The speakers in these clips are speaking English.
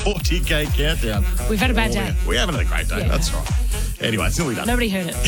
40K countdown. We've had a bad day. We're having a great day. Yeah. That's right. Anyway, it's nearly done. Nobody heard it.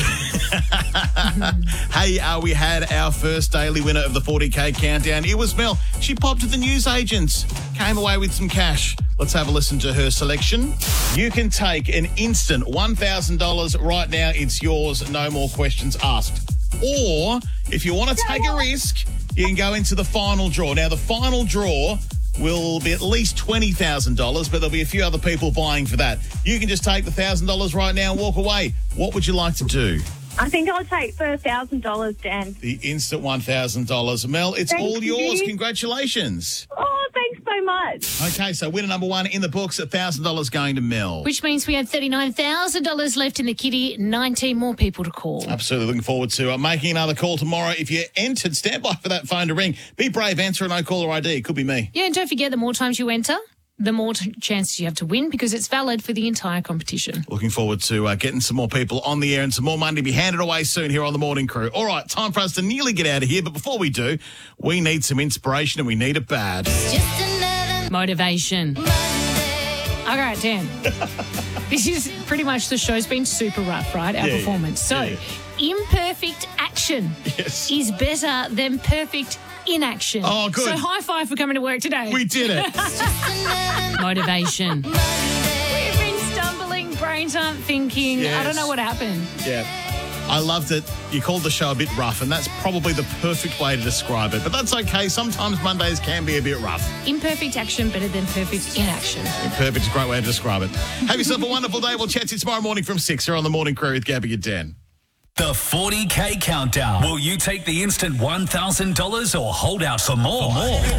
Hey, we had our first daily winner of the 40K countdown. It was Mel. She popped to the newsagents, came away with some cash. Let's have a listen to her selection. You can take an instant $1,000 right now. It's yours. No more questions asked. Or if you want to take a risk, you can go into the final draw. Now, the final draw will be at least $20,000, but there'll be a few other people vying for that. You can just take the $1,000 right now and walk away. What would you like to do? I think I'll take the $1,000, Dan. The instant $1,000. Mel, it's Thank all yours. you. Congratulations. Oh, thanks so much. Okay, so winner number one in the books, $1,000 going to Mel. Which means we have $39,000 left in the kitty, 19 more people to call. Absolutely looking forward to making another call tomorrow. If you're entered, stand by for that phone to ring. Be brave, answer a no caller ID. It could be me. Yeah, and don't forget, the more times you enter, the more chances you have to win because it's valid for the entire competition. Looking forward to getting some more people on the air and some more money to be handed away soon here on the Morning Crew. All right, time for us to nearly get out of here. But before we do, we need some inspiration and we need it bad. Just another motivation. All right, Dan. This is pretty much the show's been super rough, right? Our performance. So, imperfect action is better than perfect inaction. Oh, good. So high five for coming to work today. We did it. Motivation. We've been stumbling, brains aren't thinking. I don't know what happened. Yeah. I loved it. You called the show a bit rough, and that's probably the perfect way to describe it. But that's okay. Sometimes Mondays can be a bit rough. Imperfect action better than perfect inaction. Imperfect is a great way to describe it. Have yourself a wonderful day. We'll chat to you tomorrow morning from 6 here on the Morning Crew with Gabby and Dan. The 40K countdown. Will you take the instant $1,000 or hold out for more?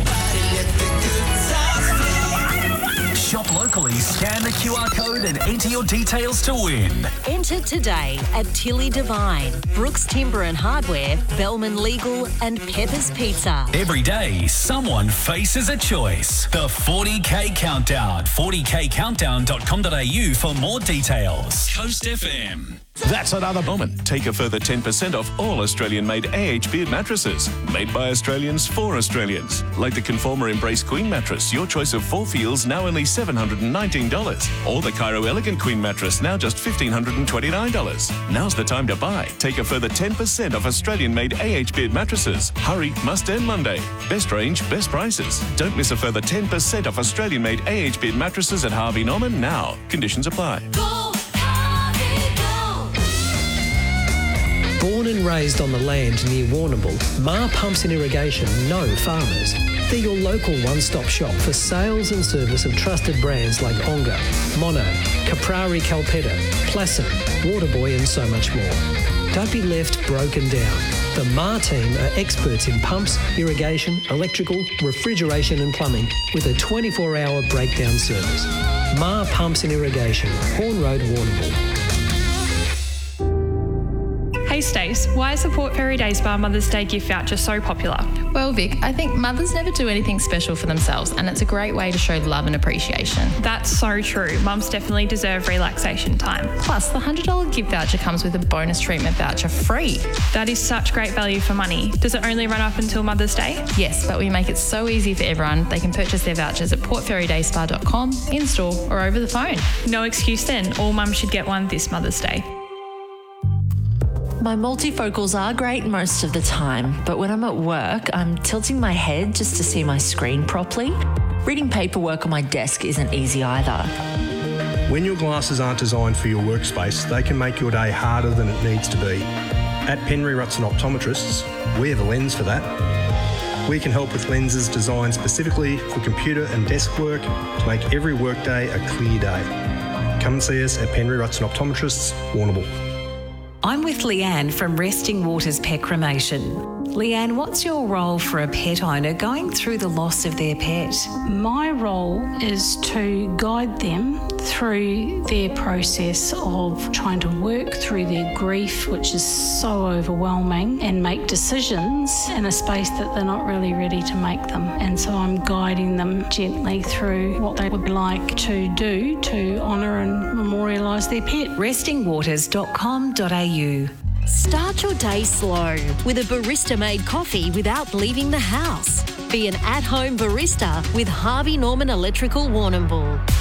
Shop locally, scan the QR code and enter your details to win. Enter today at Tilly Devine, Brooks Timber and Hardware, Bellman Legal and Pepper's Pizza. Every day, someone faces a choice. The 40K countdown. 40kcountdown.com.au for more details. Coast FM. That's another moment. Take a further 10% off all Australian-made AH Beard mattresses. Made by Australians for Australians. Like the Conformer Embrace Queen mattress, your choice of 4 feels, now only $719. Or the Cairo Elegant Queen mattress, now just $1,529. Now's the time to buy. Take a further 10% off Australian-made AH Beard mattresses. Hurry, must end Monday. Best range, best prices. Don't miss a further 10% off Australian-made AH Beard mattresses at Harvey Norman now. Conditions apply. Born and raised on the land near Warrnambool, Ma Pumps and Irrigation know farmers. They're your local one-stop shop for sales and service of trusted brands like Onga, Mono, Caprari Calpetta, Plasson, Waterboy and so much more. Don't be left broken down. The Ma team are experts in pumps, irrigation, electrical, refrigeration and plumbing with a 24-hour breakdown service. Ma Pumps and Irrigation, Horn Road, Warrnambool. Hey Stace, why is the Port Fairy Day Spa Mother's Day gift voucher so popular? Well, Vic, I think mothers never do anything special for themselves, and it's a great way to show love and appreciation. That's so true. Mums definitely deserve relaxation time. Plus, the $100 gift voucher comes with a bonus treatment voucher free. That is such great value for money. Does it only run up until Mother's Day? Yes, but we make it so easy for everyone. They can purchase their vouchers at portfairydayspa.com, in-store or over the phone. No excuse then. All mums should get one this Mother's Day. My multifocals are great most of the time, but when I'm at work, I'm tilting my head just to see my screen properly. Reading paperwork on my desk isn't easy either. When your glasses aren't designed for your workspace, they can make your day harder than it needs to be. At Penry Rutson Optometrists, we have a lens for that. We can help with lenses designed specifically for computer and desk work to make every workday a clear day. Come and see us at Penry Rutson Optometrists, Warrnambool. I'm with Leanne from Resting Waters Pet Cremation. Leanne, what's your role for a pet owner going through the loss of their pet? My role is to guide them through their process of trying to work through their grief, which is so overwhelming, and make decisions in a space that they're not really ready to make them. And so I'm guiding them gently through what they would like to do to honour and memorialise their pet. restingwaters.com.au. Start your day slow with a barista-made coffee without leaving the house. Be an at-home barista with Harvey Norman Electrical Warrnambool.